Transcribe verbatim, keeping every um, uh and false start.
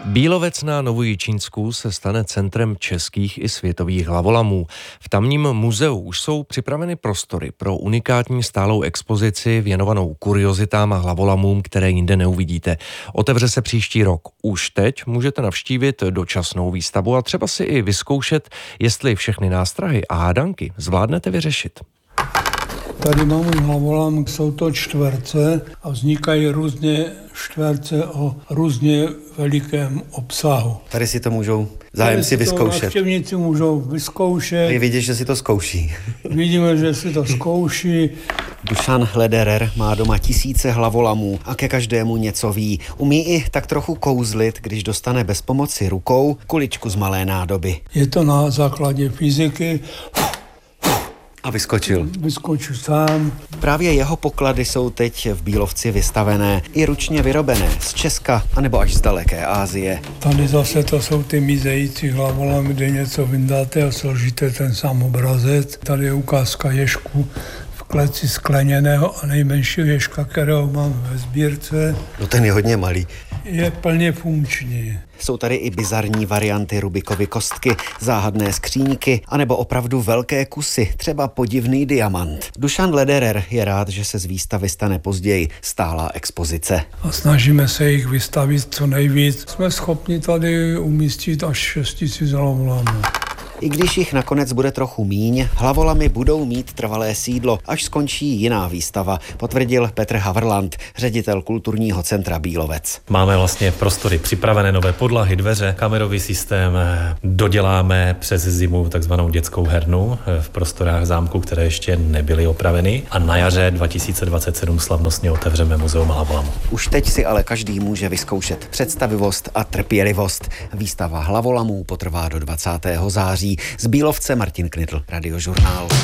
Bílovec na Novojičínsku se stane centrem českých i světových hlavolamů. V tamním muzeu už jsou připraveny prostory pro unikátní stálou expozici věnovanou kuriozitám a hlavolamům, které jinde neuvidíte. Otevře se příští rok. Už teď můžete navštívit dočasnou výstavu a třeba si i vyzkoušet, jestli všechny nástrahy a hádanky zvládnete vyřešit. Tady mám hlavolam, jsou to čtverce a vznikají různě čtverce o různě velikém obsahu. Tady si to můžou zájemci vyzkoušet. Návštěvníci můžou vyzkoušet. Je vidět, že si to zkouší. Vidíme, že si to zkouší. Dušan Lederer má doma tisíce hlavolamů a ke každému něco ví. Umí i tak trochu kouzlit, když dostane bez pomoci rukou kuličku z malé nádoby. Je to na základě fyziky. A vyskočil. Vyskočil sám. Právě jeho poklady jsou teď v Bílovci vystavené, i ručně vyrobené z Česka anebo až z daleké Asie. Tady zase to jsou ty mizející hlavolamy, kde něco vyndáte a složíte ten sám obrazec. Tady je ukázka ježku v kleci skleněného a nejmenšího ježka, kterého mám ve sbírce. No ten je hodně malý. Je plně funkční. Jsou tady i bizarní varianty Rubikovy kostky, záhadné skříňky anebo opravdu velké kusy, třeba podivný diamant. Dušan Lederer je rád, že se z výstavy stane později stálá expozice. A snažíme se jich vystavit co nejvíc. Jsme schopni tady umístit až šest tisíc hlavolamů. I když jich nakonec bude trochu míň, hlavolamy budou mít trvalé sídlo, až skončí jiná výstava, potvrdil Petr Havrland, ředitel kulturního centra Bílovec. Máme vlastně prostory připravené, nové podlahy, dveře, kamerový systém, doděláme přes zimu takzvanou dětskou hernu v prostorách zámku, které ještě nebyly opraveny a na jaře dva tisíce dvacet sedm slavnostně otevřeme muzeum hlavolamů. Už teď si ale každý může vyzkoušet představivost a trpělivost. Výstava hlavolamů potrvá do dvacátého září. Z Bílovce Martin Knitl, Radiožurnál.